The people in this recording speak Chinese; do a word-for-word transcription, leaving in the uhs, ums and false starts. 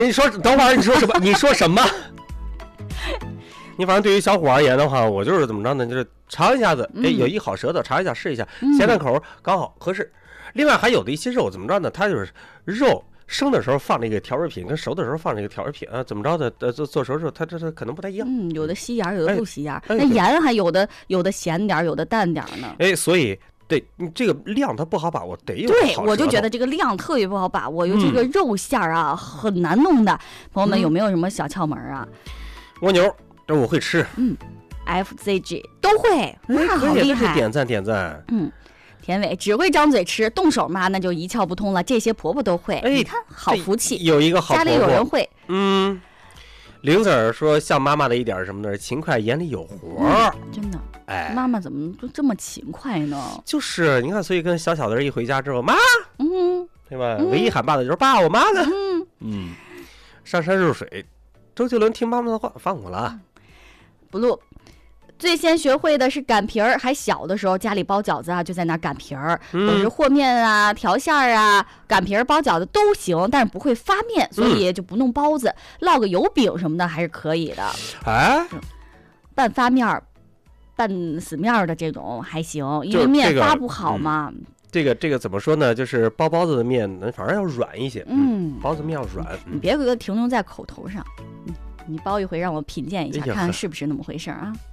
你说等会儿你说什么？你说什么？你反正对于小虎而言的话，我就是怎么着呢？就是尝一下子，哎，有一好舌头，尝一下试一下，咸淡口刚好合适。另外还有的一些肉怎么着呢？它就是肉生的时候放这个调味品，跟熟的时候放这个调味品啊，怎么着的？呃，做做熟之后，它这这可能不太一样。 嗯，有的吸盐，有的不吸盐。 哎、 那盐还有的有的咸点，有的淡点呢。 哎，所以。对，这个量它不好把握，得有对，我就觉得这个量特别不好把握，有这个肉馅儿啊、嗯、很难弄的。朋友们有没有什么小窍门啊？ 蜗牛，这我会吃。 嗯 ，F Z G 都会，那好厉害！ 点赞点赞。 嗯，田伟只会张嘴吃，动手嘛那就一窍不通了。这些婆婆都会， 哎、 你看好福气， 有一个好婆婆， 家里有人会。 嗯，玲子儿说像妈妈的一点什么呢？勤快，眼里有活儿、 嗯，真的。 哎， 妈妈怎么都这么勤快呢？ 就是你看，所以跟小小的人一回家之后，妈， 嗯， 对吧？嗯、唯一喊爸的就是爸，我妈呢？ 嗯嗯，上山入水，周杰伦听妈妈的话，放我了。 不录。最先学会的是擀皮儿，还小的时候家里包饺子啊，就在那擀皮儿，有时和面啊、调馅儿啊、擀皮儿、包饺子都行，但是不会发面，所以就不弄包子，嗯、烙个油饼什么的还是可以的。 哎， 半发面儿。半死面的这种还行，因为面发不好嘛。 这个、嗯、这个这个怎么说呢？就是包包子的面，反而要软一些。嗯，包子面要软。 你别给它停留在口头上，你你包一回让我品鉴一下，看看是不是那么回事啊。